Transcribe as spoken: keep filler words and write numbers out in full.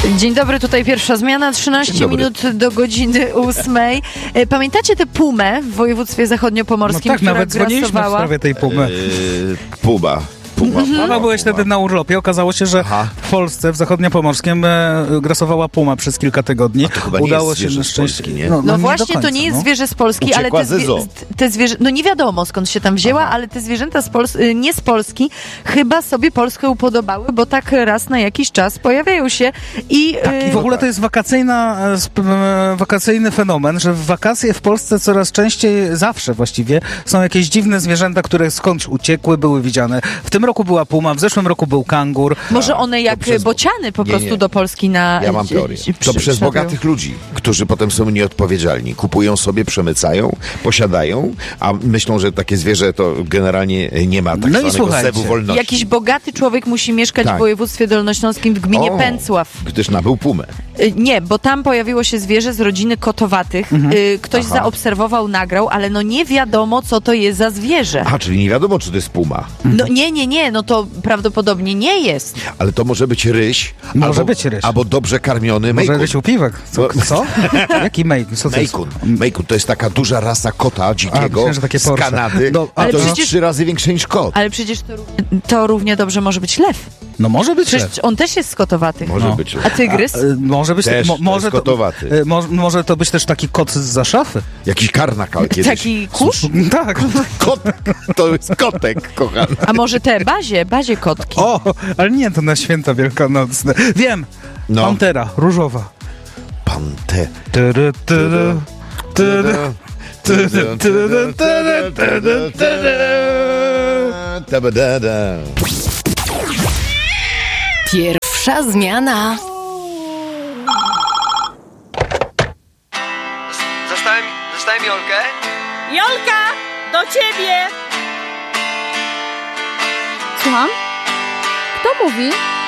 Dzień dobry, tutaj pierwsza zmiana, trzynaście minut do godziny ósmej. Pamiętacie tę pumę w województwie zachodniopomorskim, no tak, która nawet dzwoniliśmy grasowała? w sprawie tej pumy. Yy, Puma. Puma, Puma, Puma, byłeś Puma. wtedy na urlopie. Okazało się, że Aha. w Polsce, w zachodniopomorskim e, grasowała puma przez kilka tygodni. A to chyba nie Udało jest się zwierzę na z szczęście. Polski, nie? No, nie właśnie, do końca, to nie jest no. zwierzę z Polski, Uciekła ale te, ze zoo. te zwierzę... No nie wiadomo, skąd się tam wzięła, ale te zwierzęta z Pols... nie z Polski chyba sobie Polskę upodobały, bo tak raz na jakiś czas pojawiają się i... Tak, i w ogóle to jest wakacyjna, e, sp- e, wakacyjny fenomen, że w wakacje w Polsce coraz częściej, zawsze właściwie, są jakieś dziwne zwierzęta, które skądś uciekły, były widziane. W tym roku była puma, w zeszłym roku był kangur. Może one jak przez- bociany po Nie, prostu nie. do Polski na... Ja mam teorię. przy- To przez przylatują. bogatych ludzi, którzy potem są nieodpowiedzialni. Kupują sobie, przemycają, posiadają, a myślą, że takie zwierzę to generalnie nie ma tak No i zwanego słuchajcie, zewu wolności. Jakiś bogaty człowiek musi mieszkać Tak. w województwie dolnośląskim w gminie O, Pęcław. Gdyż nabył pumę. Y, Nie, bo tam pojawiło się zwierzę z rodziny kotowatych. Y, Ktoś Aha. zaobserwował, nagrał, ale no nie wiadomo, co to jest za zwierzę. A, czyli nie wiadomo, czy to jest puma. No nie, nie, nie, no to prawdopodobnie nie jest. Ale to może być ryś. Może albo, być ryś. Albo dobrze karmiony Może mejkun. rysiu piwek. Co? No. Co? Jaki mejkun? Co to jest? Mejkun. Mejkun to jest taka duża rasa kota A, dzikiego myślałem, że takie z Porsche. Kanady. No, a ale to jest przecież- trzy razy większe niż kot. Ale przecież to, równie- to równie dobrze może być lew. No może być Przecież lew. on też jest z kotowatych. Może no. być. A tygrys? E, Może być, Też, mo, to może, jest kotowaty. e, mo, może to być też taki kot z szafy. Jakiś karnakal kiedyś. Taki kurz? Tak. Kot, to jest kotek, kochany. A może te bazie, bazie kotki? O, ale nie to na święta wielkanocne. Wiem. No. Pantera, różowa. Pante. Tyry, tyry, tyry, tyry, tyry, tyry, tyry, tyry. Tabadada. Pierwsza zmiana. Zostałem, zostałem Jolkę. Jolka, do ciebie! Słucham? Kto mówi?